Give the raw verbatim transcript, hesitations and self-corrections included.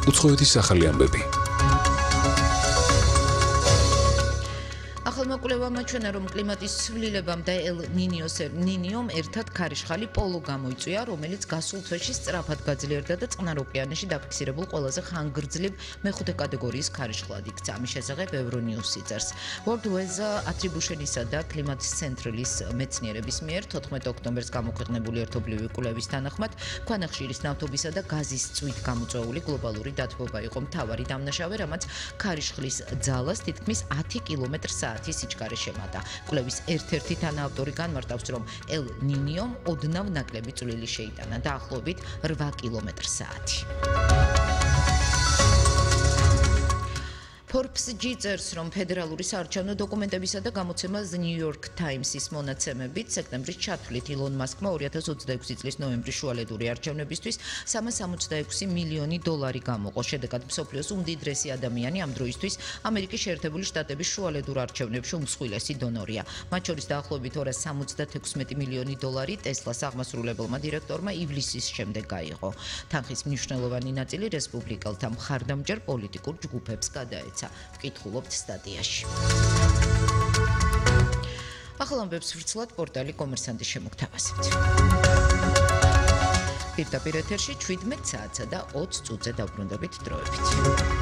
უცხოეთის ახალი ამბები. ახალმა კვლევამ აჩვენა, რომ კლიმატის ცვლილებამ და ელ ნინიომ ერთად ქარიშხალი პოლო გამოიწვია, რომელიც გასულ თვეში სწრაფად გაძლიერდა და წყნარ ოკეანეში დაფიქსირებულ ყველაზე ხანგრძლივ მეხუთე კატეგორიის ქარიშხლად იქცა. ამის შესახებ Euronews იწერს. World Weather Attribution-ისა და კლიმატის ცენტრის მეცნიერების მიერ თოთხმეტ ოქტომბერს გამოქვეყნებული ერთობლივი კვლევის თანახმად, ქვანახშირის ნავთობისა და გაზის წვით გამოწვეული გლობალური დათბობა იყო მთავარი დამნაშავე, რამაც ქარიშხლის ძალას თითქმის ათი კილომეტრ საათი სიჩქარე შემატა. კვლევის ერთ-ერთი თანაავტორი განმარტავს, რომ ელ ნინიომ ოდნავ ნაკლები წვლილი შეიტანა, დაახლოებით რვა კილომეტრ საათი. Forbes-ი წერს, რომ ფედერალური საარჩევნო დოკუმენტებისა და გამოცემა The New York Times-ის მონაცემებით სექტემბრის ჩათვლით ილონ მასკმა ორი ათას ოცდაექვსი წლის ნოემბრის შუალედური არჩევნებისთვის სამას სამოცდაექვსი მილიონი დოლარი გამოყო. შედეგად მსოფლიოს უმდიდრესი ადამიანი ამ დროისთვის ამერიკის შეერთებული შტატების შუალედურ არჩევნებში უმსხვილესი დონორია. მათ შორის დაახლოებით ორას სამოცდათექვსმეტი მილიონი დოლარი ტესლას აღმასრულებელმა დირექტორმა ივლისის შემდეგ გაიღო. თანხის მნიშვნელოვანი ნაწილი რესპუბლიკელთა მხარდამჭერ პოლიტიკურ ჯგუფებს გადაეცა. ვკითხულობთ სტატიაში. ახალ ამბებს ვრცლად პორტალი კომერსანტის შემოგთავაზებთ. პირდაპირ ეთერში ჩვიდმეტ საათსა და ოცი წუთზე დაბრუნდებით დროებით.